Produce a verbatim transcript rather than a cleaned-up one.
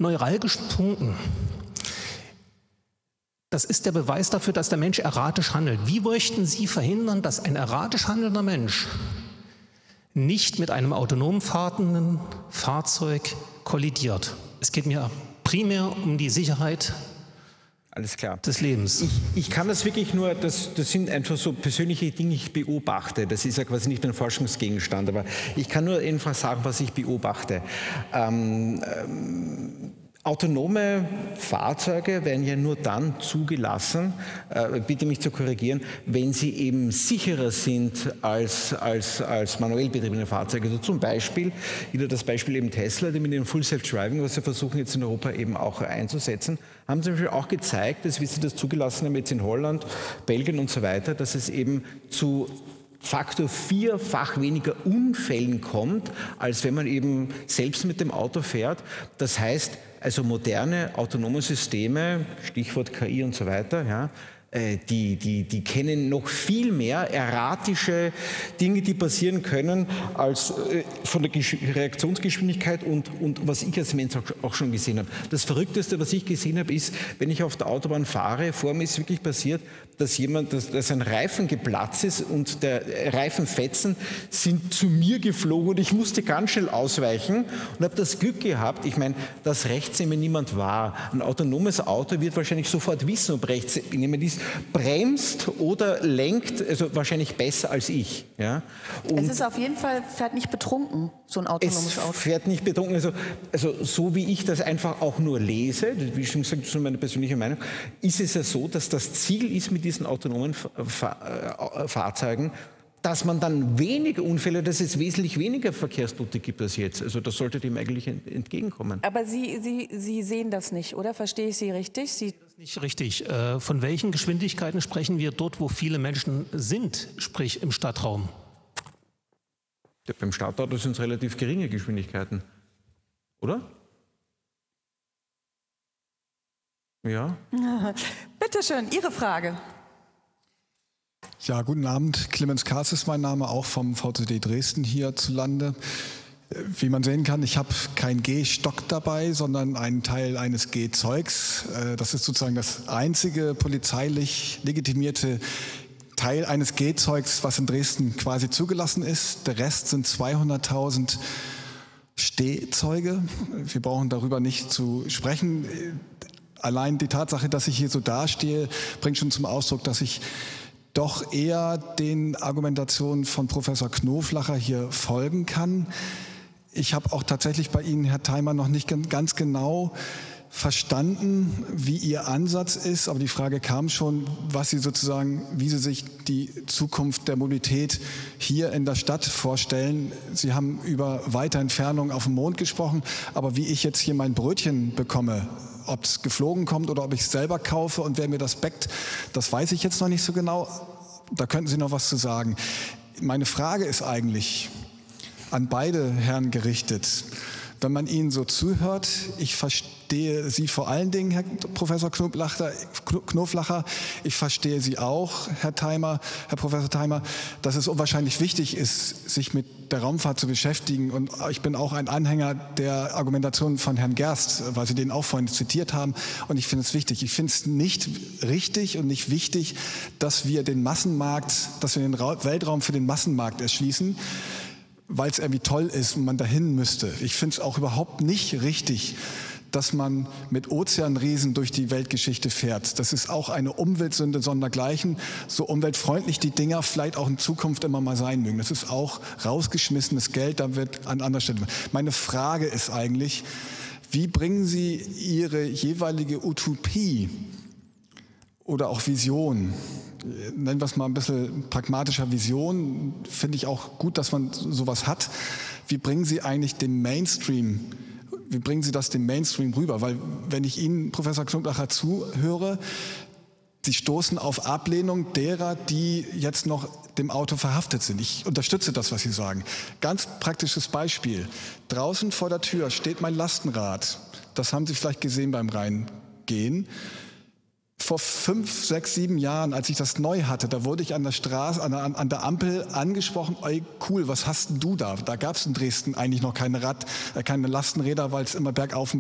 neuralgischen Punkten. Das ist der Beweis dafür, dass der Mensch erratisch handelt. Wie möchten Sie verhindern, dass ein erratisch handelnder Mensch nicht mit einem autonom fahrenden Fahrzeug kollidiert? Es geht mir primär um die Sicherheit Alles klar. des Lebens. Ich, ich kann das wirklich nur, das, das sind einfach so persönliche Dinge, die ich beobachte. Das ist ja quasi nicht ein Forschungsgegenstand, aber ich kann nur einfach sagen, was ich beobachte. Ähm, ähm, Autonome Fahrzeuge werden ja nur dann zugelassen, äh, bitte mich zu korrigieren, wenn sie eben sicherer sind als, als, als manuell betriebene Fahrzeuge. Also zum Beispiel, wieder das Beispiel eben Tesla, die mit dem Full Self-Driving, was sie versuchen jetzt in Europa eben auch einzusetzen, haben zum Beispiel auch gezeigt, dass wie sie das zugelassen haben jetzt in Holland, Belgien und so weiter, dass es eben zu Faktor vierfach weniger Unfällen kommt, als wenn man eben selbst mit dem Auto fährt. Das heißt, also moderne autonome Systeme, Stichwort K I und so weiter, ja, Die, die, die kennen noch viel mehr erratische Dinge, die passieren können, als von der Reaktionsgeschwindigkeit und, und was ich als Mensch auch schon gesehen habe. Das Verrückteste, was ich gesehen habe, ist, wenn ich auf der Autobahn fahre, vor mir ist wirklich passiert, dass jemand, dass, dass ein Reifen geplatzt ist und der Reifenfetzen sind zu mir geflogen und ich musste ganz schnell ausweichen und habe das Glück gehabt, ich meine, dass rechts neben mir niemand war. Ein autonomes Auto wird wahrscheinlich sofort wissen, ob rechts jemand ist, bremst oder lenkt, also wahrscheinlich besser als ich. Ja? Und es ist auf jeden Fall, fährt nicht betrunken, so ein autonomes Auto. Es fährt nicht betrunken, also, also so wie ich das einfach auch nur lese, wie schon gesagt, das ist meine persönliche Meinung, ist es ja so, dass das Ziel ist mit diesen autonomen Fahr Fahrzeugen, dass man dann weniger Unfälle, dass es wesentlich weniger Verkehrstote gibt als jetzt. Also das sollte dem eigentlich entgegenkommen. Aber Sie, Sie, Sie sehen das nicht, oder? Verstehe ich Sie richtig? Sie Das ist nicht richtig. Von welchen Geschwindigkeiten sprechen wir dort, wo viele Menschen sind, sprich im Stadtraum? Ja, beim Stadtauto sind es relativ geringe Geschwindigkeiten, oder? Ja. Bitte schön, Ihre Frage. Ja, guten Abend. Clemens Kaas ist mein Name, auch vom V C D Dresden hierzulande. Wie man sehen kann, ich habe kein G-Stock dabei, sondern einen Teil eines G-Zeugs. Das ist sozusagen das einzige polizeilich legitimierte Teil eines G-Zeugs, was in Dresden quasi zugelassen ist. Der Rest sind zweihunderttausend Stehzeuge. Wir brauchen darüber nicht zu sprechen. Allein die Tatsache, dass ich hier so dastehe, bringt schon zum Ausdruck, dass ich doch eher den Argumentationen von Professor Knoflacher hier folgen kann. Ich habe auch tatsächlich bei Ihnen, Herr Theimer, noch nicht ganz genau verstanden, wie Ihr Ansatz ist, aber die Frage kam schon, was Sie sozusagen, wie Sie sich die Zukunft der Mobilität hier in der Stadt vorstellen. Sie haben über weite Entfernungen auf dem Mond gesprochen, aber wie ich jetzt hier mein Brötchen bekomme, ob es geflogen kommt oder ob ich es selber kaufe und wer mir das backt, das weiß ich jetzt noch nicht so genau. Da könnten Sie noch was zu sagen. Meine Frage ist eigentlich an beide Herren gerichtet. Wenn man Ihnen so zuhört, ich verstehe Sie vor allen Dingen, Herr Professor Knoflacher, Knoflacher, ich verstehe Sie auch, Herr Theimer, Herr Professor Theimer, dass es unwahrscheinlich wichtig ist, sich mit der Raumfahrt zu beschäftigen. Und ich bin auch ein Anhänger der Argumentation von Herrn Gerst, weil Sie den auch vorhin zitiert haben. Und ich finde es wichtig. Ich finde es nicht richtig und nicht wichtig, dass wir den Massenmarkt, dass wir den Weltraum für den Massenmarkt erschließen, weil es irgendwie toll ist und man dahin müsste. Ich finde es auch überhaupt nicht richtig, dass man mit Ozeanriesen durch die Weltgeschichte fährt. Das ist auch eine Umweltsünde sondergleichen, so umweltfreundlich die Dinger vielleicht auch in Zukunft immer mal sein mögen. Das ist auch rausgeschmissenes Geld, da wird an anderer Stelle. Meine Frage ist eigentlich, wie bringen Sie Ihre jeweilige Utopie oder auch Vision, nennen wir es mal ein bisschen pragmatischer Vision, finde ich auch gut, dass man sowas hat. Wie bringen Sie eigentlich den Mainstream, wie bringen Sie das dem Mainstream rüber? Weil wenn ich Ihnen, Professor Knoflacher, zuhöre, Sie stoßen auf Ablehnung derer, die jetzt noch dem Auto verhaftet sind. Ich unterstütze das, was Sie sagen. Ganz praktisches Beispiel. Draußen vor der Tür steht mein Lastenrad. Das haben Sie vielleicht gesehen beim Reingehen. Vor fünf, sechs, sieben Jahren, als ich das neu hatte, da wurde ich an der Straße, an der, an der Ampel angesprochen, ey, cool, was hast denn du da? Da gab es in Dresden eigentlich noch keine Rad, äh, keine Lastenräder, weil es immer bergauf und